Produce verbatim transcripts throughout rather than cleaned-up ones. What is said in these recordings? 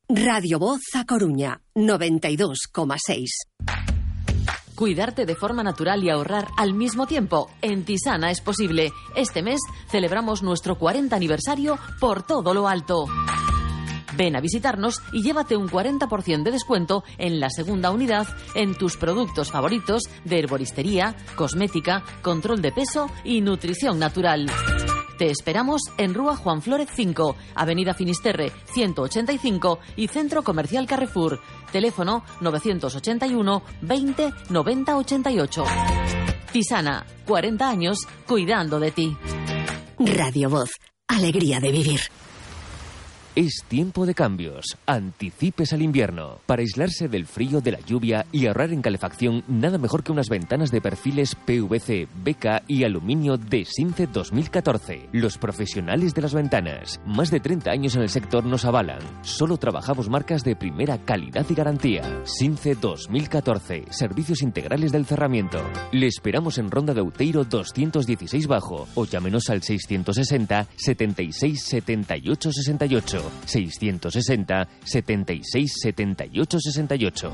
Radio Voz a Coruña, noventa y dos coma seis. Cuidarte de forma natural y ahorrar al mismo tiempo. En Tisana es posible. Este mes celebramos nuestro cuarenta aniversario por todo lo alto. Ven a visitarnos y llévate un cuarenta por ciento de descuento en la segunda unidad en tus productos favoritos de herboristería, cosmética, control de peso y nutrición natural. Te esperamos en Rúa Juan Flórez cinco, Avenida Finisterre ciento ochenta y cinco y Centro Comercial Carrefour. Teléfono novecientos ochenta y uno veinte noventa ochenta y ocho. Tisana, cuarenta años cuidando de ti. Radio Voz, alegría de vivir. Es tiempo de cambios. Anticipes al invierno. Para aislarse del frío, de la lluvia y ahorrar en calefacción, nada mejor que unas ventanas de perfiles P V C, B K y aluminio de Since dos mil catorce. Los profesionales de las ventanas. Más de treinta años en el sector nos avalan. Solo trabajamos marcas de primera calidad y garantía. Since dos mil catorce. Servicios integrales del cerramiento. Le esperamos en Ronda de Outeiro doscientos dieciséis Bajo o llámenos al seiscientos sesenta setenta y seis setenta y ocho sesenta y ocho. seiscientos sesenta setenta y seis setenta y ocho sesenta y ocho.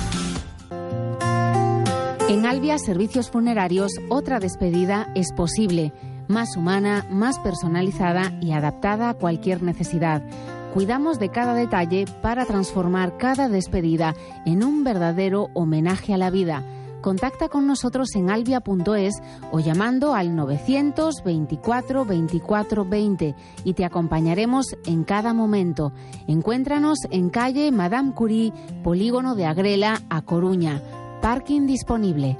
En Albia Servicios Funerarios, otra despedida es posible. Más humana, más personalizada y adaptada a cualquier necesidad. Cuidamos de cada detalle para transformar cada despedida en un verdadero homenaje a la vida. Contacta con nosotros en albia punto es o llamando al novecientos veinticuatro veinticuatro veinte y te acompañaremos en cada momento. Encuéntranos en calle Madame Curie, Polígono de Agrela, A Coruña. Parking disponible.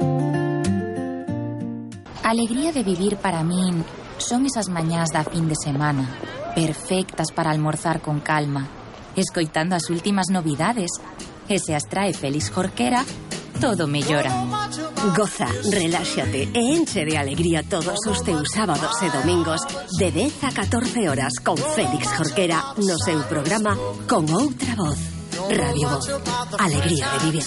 Alegría de vivir para min son esas mañás da fin de semana, perfectas para almorzar con calma, escoitando as últimas novidades. E se as trae Félix Jorquera, todo mellora. Goza, reláxate e enche de alegría todos os teus sábados e domingos de dez a catorce horas con Félix Jorquera no seu programa Con Outra Voz. Radio Voz, alegría de vivir.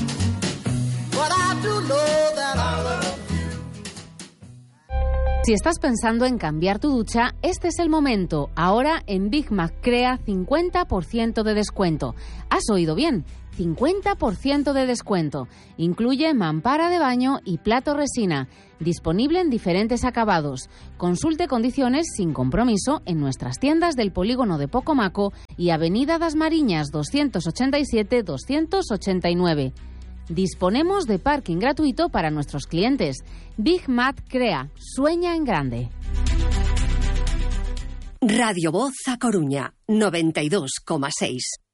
Si estás pensando en cambiar tu ducha, este es el momento. Ahora en Big Mac Crea cincuenta por ciento de descuento. ¿Has oído bien? cincuenta por ciento de descuento. Incluye mampara de baño y plato resina. Disponible en diferentes acabados. Consulte condiciones sin compromiso en nuestras tiendas del Polígono de Pocomaco y Avenida das Mariñas doscientos ochenta y siete doscientos ochenta y nueve. Disponemos de parking gratuito para nuestros clientes. Big Mac Crea. Sueña en grande. Radio Voz a Coruña, noventa y dos coma seis.